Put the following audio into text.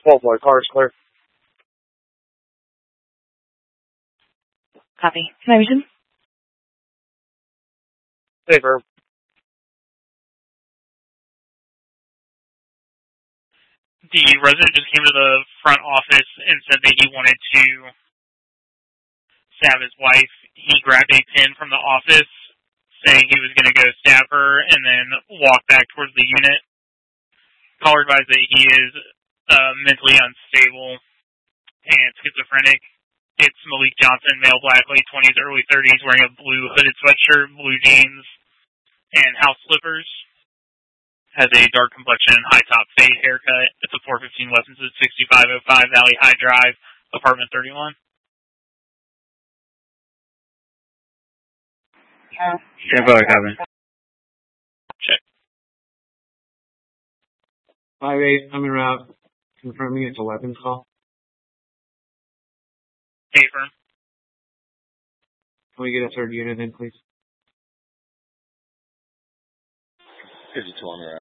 12 floor, car is clear. Copy. Can I resume? Paper. The resident just came to the front office and said that he wanted to stab his wife. He grabbed a pin from the office, saying he was going to go stab her, and then walk back towards the unit. Caller advised that he is mentally unstable and schizophrenic. It's Malik Johnson, male, black, late 20s, early 30s, wearing a blue hooded sweatshirt, blue jeans, and house slippers. Has a dark complexion, high top fade haircut. It's a 415 West 6505 Valley High Drive, apartment 31. Stand by, Kevin. Check. 5-8, I'm en route. Confirming it's a weapons call. Affirm. Can we get a third unit in, please? 52 on the route.